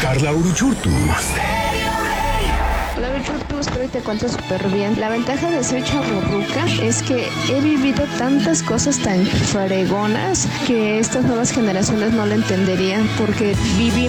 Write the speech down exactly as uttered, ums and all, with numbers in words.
Carla Uruchurtu. Hola, Richard, espero que te encuentres súper bien. La ventaja de ser chavorruca es que he vivido tantas cosas tan fregonas que estas nuevas generaciones no lo entenderían, porque viví